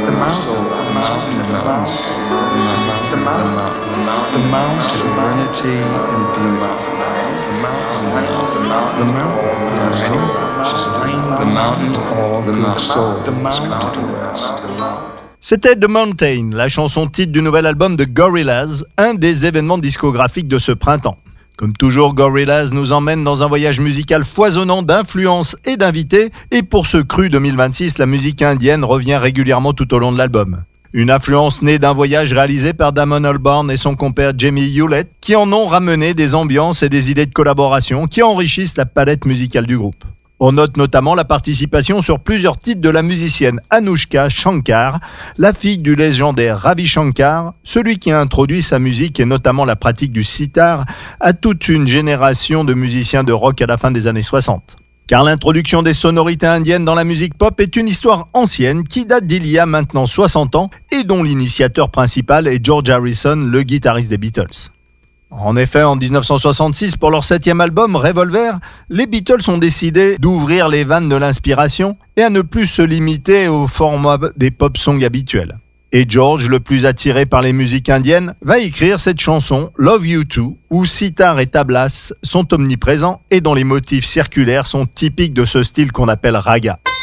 C'était The Mountain, la chanson titre du nouvel album de Gorillaz, un des événements discographiques de ce printemps. Comme toujours, Gorillaz nous emmène dans un voyage musical foisonnant d'influences et d'invités, et pour ce cru 2026, la musique indienne revient régulièrement tout au long de l'album. Une influence née d'un voyage réalisé par Damon Albarn et son compère Jamie Hewlett, qui en ont ramené des ambiances et des idées de collaboration qui enrichissent la palette musicale du groupe. On note notamment la participation sur plusieurs titres de la musicienne Anushka Shankar, la fille du légendaire Ravi Shankar, celui qui a introduit sa musique et notamment la pratique du sitar à toute une génération de musiciens de rock à la fin des années 60. Car l'introduction des sonorités indiennes dans la musique pop est une histoire ancienne qui date d'il y a maintenant 60 ans et dont l'initiateur principal est George Harrison, le guitariste des Beatles. En effet, en 1966, pour leur 7e album, Revolver, les Beatles ont décidé d'ouvrir les vannes de l'inspiration et à ne plus se limiter au format des pop songs habituels. Et George, le plus attiré par les musiques indiennes, va écrire cette chanson Love You Too, où sitar et tablas sont omniprésents et dont les motifs circulaires sont typiques de ce style qu'on appelle raga.